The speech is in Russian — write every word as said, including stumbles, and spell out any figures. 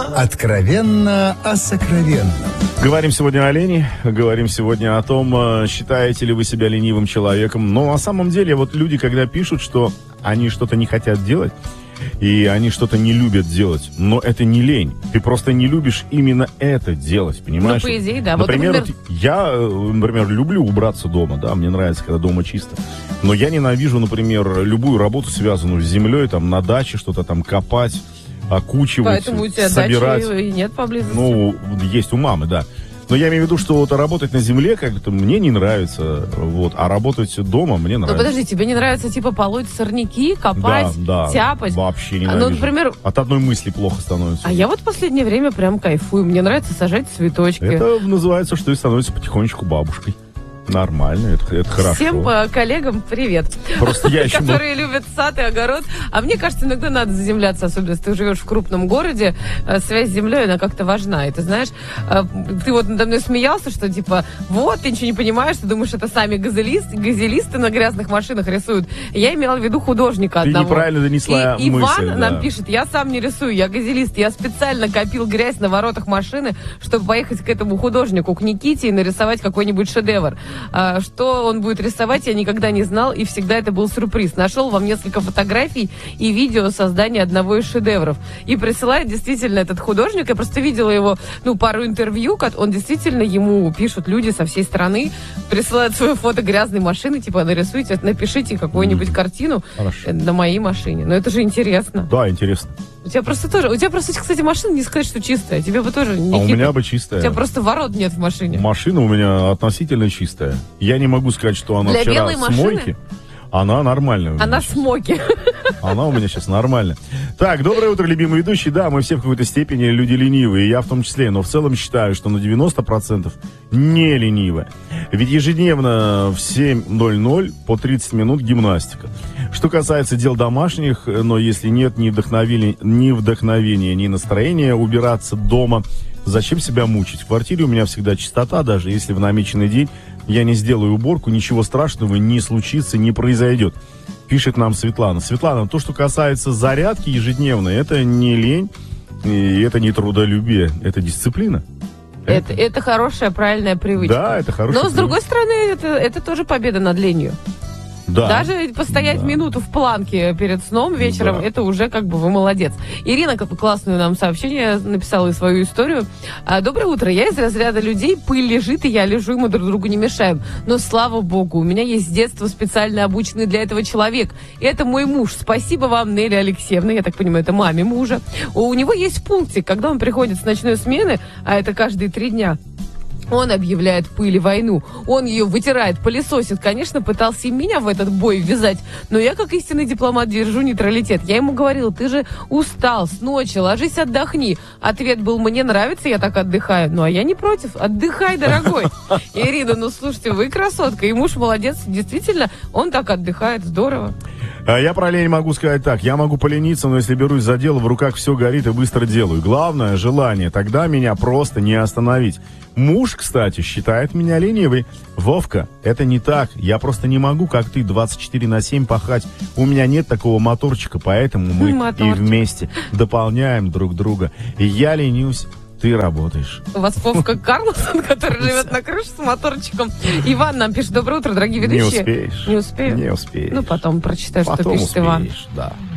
Откровенно о сокровенном. Говорим сегодня о лени, говорим сегодня о том, считаете ли вы себя ленивым человеком. Но на самом деле вот люди, когда пишут, что они что-то не хотят делать, и они что-то не любят делать, но это не лень. Ты просто не любишь именно это делать, понимаешь? Ну, по идее, да. Например, вот, например... Вот я, например, люблю убраться дома, да, мне нравится, когда дома чисто. Но я ненавижу, например, любую работу, связанную с землей, там, на даче что-то там копать, окучивать, Поэтому у тебя собирать. дачи и нет поблизости. Ну, есть у мамы, да. Но я имею в виду, что вот работать на земле как-то мне не нравится, вот, а работать дома мне нравится. Ну, подожди, тебе не нравится, типа, полоть сорняки, копать, да, да, тяпать? Вообще ненавижу. Ну, например... От одной мысли плохо становится. А я вот в последнее время прям кайфую. Мне нравится сажать цветочки. Это называется, что и становится потихонечку бабушкой. Нормально, это, это хорошо. Всем по коллегам привет. Просто я еще... Которые любят сад и огород. А мне кажется, иногда надо заземляться, особенно если ты живешь в крупном городе. Связь с землей, она как-то важна. И ты знаешь, ты вот надо мной смеялся, что типа, вот, ты ничего не понимаешь, ты думаешь, это сами газелисты, газелисты на грязных машинах рисуют. Я имела в виду художника одного. Ты неправильно донесла и мысль. Иван да. нам пишет, я сам не рисую, я газелист. Я специально копил грязь на воротах машины, чтобы поехать к этому художнику, к Никите, и нарисовать какой-нибудь шедевр. Что он будет рисовать, я никогда не знал, и всегда это был сюрприз. Нашел вам несколько фотографий и видео создания одного из шедевров. И присылает действительно этот художник. Я просто видела его, ну, пару интервью, он действительно, ему пишут люди со всей страны, присылают свое фото грязной машины, типа, нарисуйте, напишите какую-нибудь mm-hmm. картину Хорошо. На моей машине. Но это же интересно. Да, интересно. У тебя просто тоже, у тебя просто, кстати, машина, не сказать, что чистая. Тебе бы тоже не А хип... у меня бы чистая. У тебя просто ворот нет в машине. Машина у меня относительно чистая. Я не могу сказать, что она Для вчера белой с машины? мойки. Она нормальная. Она смоки. Она у меня сейчас нормальная. Так, доброе утро, любимый ведущий. Да, мы все в какой-то степени люди ленивые, я в том числе, но в целом считаю, что на девяносто процентов не ленивые. Ведь ежедневно в семь ноль ноль по тридцать минут гимнастика. Что касается дел домашних, но если нет ни вдохновения, ни вдохновения, ни настроения убираться дома, зачем себя мучить? В квартире у меня всегда чистота, даже если в намеченный день я не сделаю уборку, ничего страшного не случится, не произойдет. Пишет нам Светлана. Светлана, то, что касается зарядки ежедневной, это не лень, и это не трудолюбие, это дисциплина. Это, это хорошая, правильная привычка. Да, это хорошая Но, с другой стороны, это, это тоже победа над ленью. Да. Даже постоять да. минуту в планке перед сном вечером, да. это уже как бы вы молодец. Ирина как классную нам сообщение написала и свою историю. Доброе утро. Я из разряда людей, пыль лежит, и я лежу, и мы друг другу не мешаем. Но, слава богу, у меня есть с детства специально обученный для этого человек. И это мой муж. Спасибо вам, Нелли Алексеевна. Я так понимаю, это маме мужа. У него есть пунктик, когда он приходит с ночной смены, а это каждые три дня. Он объявляет пыли войну. Он ее вытирает, пылесосит. Конечно, пытался и меня в этот бой ввязать. Но я, как истинный дипломат, держу нейтралитет. Я ему говорила, ты же устал с ночи, ложись, отдохни. Ответ был, мне нравится, я так отдыхаю. Ну, а я не против. Отдыхай, дорогой. Ирина, ну, слушайте, вы красотка. И муж молодец. Действительно, он так отдыхает. Здорово. Я про лень могу сказать так. Я могу полениться, но если берусь за дело, в руках все горит и быстро делаю. Главное — желание. Тогда меня просто не остановить. Муж, кстати, считает меня ленивой. Вовка, это не так. Я просто не могу, как ты, двадцать четыре на семь пахать. У меня нет такого моторчика, поэтому мы Моторчик. и вместе дополняем друг друга. И я ленюсь, ты работаешь. У вас Вовка Карлсон, который живет на крыше с моторчиком. Иван нам пишет, доброе утро, дорогие ведущие. Не успеешь. Не успею? Не успеешь. Ну, потом прочитаю, потом что пишет успеешь, Иван. Да.